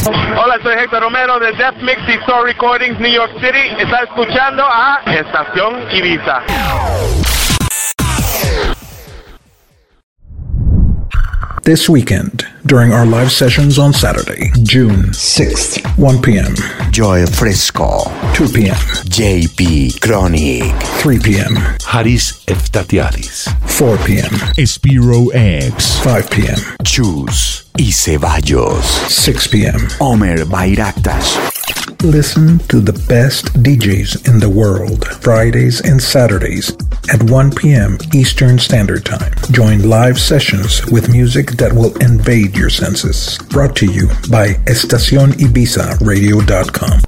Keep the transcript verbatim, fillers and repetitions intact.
Hola, soy Héctor Romero de Death Mix y Soul Recordings, New York City. Está escuchando a Estación Ibiza. This weekend, during our live sessions on Saturday, June sixth, one p.m. Joe Fresco, two p.m. J P Chronic, three p.m. Haris Eftatiadis, four p.m. Spiro X, five p.m. Chus y Ceballos, six p.m. Omer Bayraktas. Listen to the best D Js in the world, Fridays and Saturdays at one p.m. Eastern Standard Time. Join live sessions with music that will invade your senses. Brought to you by estacion ibiza radio dot com.